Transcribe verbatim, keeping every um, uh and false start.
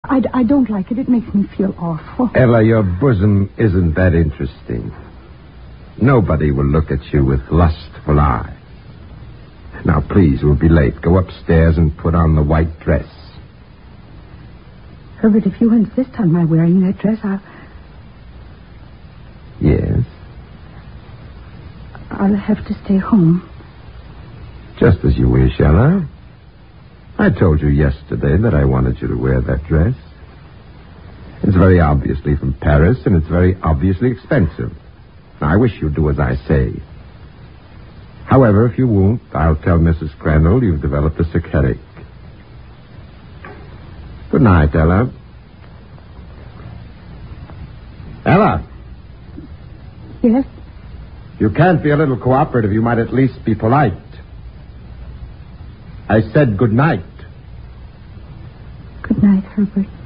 I, I don't like it. It makes me feel awful. Ella, your bosom isn't that interesting. Nobody will look at you with lustful eyes. Now, please, we'll be late. Go upstairs and put on the white dress. Herbert, if you insist on my wearing that dress, I'll... Yes? I'll have to stay home. Just as you wish, Ella. I told you yesterday that I wanted you to wear that dress. It's very obviously from Paris, and it's very obviously expensive. Now, I wish you'd do as I say. However, if you won't, I'll tell Missus Crandall you've developed a sick headache. Good night, Ella. Ella! Yes? You can't be a little cooperative. You might at least be polite. I said good night. Good night, Herbert.